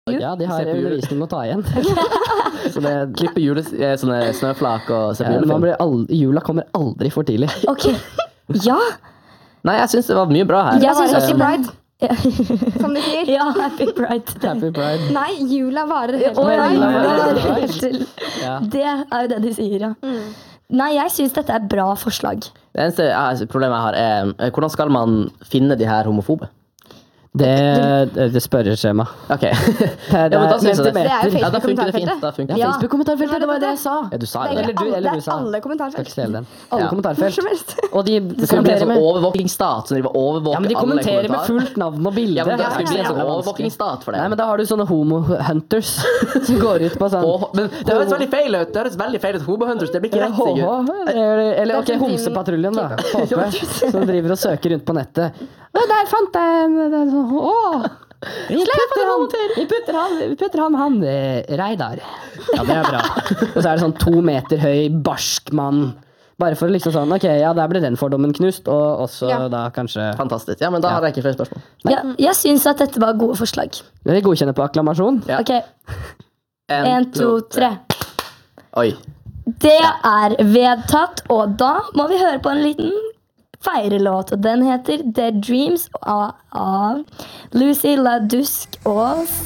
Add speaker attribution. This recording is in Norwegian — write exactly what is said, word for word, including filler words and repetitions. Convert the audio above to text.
Speaker 1: Ja, de har undervisning å ta igjen.
Speaker 2: Så det klipper jule, sånne snøflak og se på
Speaker 1: Ja, man
Speaker 2: julefilm.
Speaker 1: blir aldri, jula kommer aldri for tidlig.
Speaker 3: Ok, ja.
Speaker 2: Nei, jeg synes det var mye bra her.
Speaker 3: Jeg synes
Speaker 4: Happy
Speaker 3: også
Speaker 4: Pride, som de sier.
Speaker 3: Ja, Happy Pride.
Speaker 1: Happy Pride.
Speaker 4: Nei, jula varer helt
Speaker 3: Å,
Speaker 4: til
Speaker 3: ja,
Speaker 4: mai.
Speaker 3: jula
Speaker 1: Pride.
Speaker 3: varer helt til.
Speaker 1: Ja.
Speaker 3: Det er jo det de sier, ja. Nei, jeg synes dette er bra forslag.
Speaker 2: Det eneste jeg, problemet jeg har er, er hvordan skal man finne de her homofobe?
Speaker 1: Det, det spørreskjema.
Speaker 2: Ok.
Speaker 1: Det er,
Speaker 2: Ja, men da synes jeg det.
Speaker 4: Det er jo
Speaker 2: Ja, da funker det fint.
Speaker 4: Facebook-kommentarfeltet.
Speaker 2: Da funker det
Speaker 3: Ja.
Speaker 2: fint.
Speaker 1: Facebook-kommentarfeltet, det var det jeg sa.
Speaker 2: Ja, du sa
Speaker 4: Det
Speaker 2: jo
Speaker 4: er,
Speaker 2: det.
Speaker 1: Eller du,
Speaker 4: alle,
Speaker 1: eller
Speaker 4: det
Speaker 1: du sa.
Speaker 4: er alle
Speaker 1: Skal ikke
Speaker 4: kommentarfelt.
Speaker 1: stjele den. Alle
Speaker 2: Ja.
Speaker 4: Hvor
Speaker 1: kommentarfelt.
Speaker 4: som helst.
Speaker 1: Og de, de
Speaker 2: Det skal bli en
Speaker 1: kommenterer
Speaker 2: sånn
Speaker 1: med,
Speaker 2: overvåkingsstat, så de var overvåker
Speaker 1: ja, men de
Speaker 2: alle
Speaker 1: kommenterer med
Speaker 2: kommentarer.
Speaker 1: fullt navn og bilde.
Speaker 2: Ja, men det
Speaker 4: Ja,
Speaker 2: skal bli en
Speaker 4: ja,
Speaker 2: sånn
Speaker 4: ja.
Speaker 2: overvåkingsstat for det.
Speaker 1: Nei, men da har du sånne homo-hunters som går ut på sånn
Speaker 2: Åh, men det høres veldig feil ut. Det høres veldig feil ut. Homohunters, det blir ikke
Speaker 1: Ja,
Speaker 2: rett, Sigurd.
Speaker 1: H H, eller, eller ok,
Speaker 4: Det er sånn
Speaker 1: homsepatruljen da, H P, som driver og søker rundt på nettet. Å, der fant jeg en, det er sånn, åh, vi putter han, vi putter han, vi putter han, han, eh, Reidar. Ja, det er bra. Og så er det sånn to meter høy, barsk mann. Bare for liksom sånn, ok, ja, der ble den fordommen knust, og også
Speaker 4: Ja.
Speaker 1: da kanskje...
Speaker 2: Fantastisk. Ja, men da har jeg ikke flere spørsmål.
Speaker 3: Ja, jeg synes at dette var gode forslag.
Speaker 1: Vi godkjenner på akklamasjon.
Speaker 2: Ja.
Speaker 3: Ok, en, to, tre.
Speaker 2: Oi.
Speaker 3: Det er vedtatt, og da må vi høre på en liten feirelåt, og den heter Dead Dreams av, av Lucy LaDusk og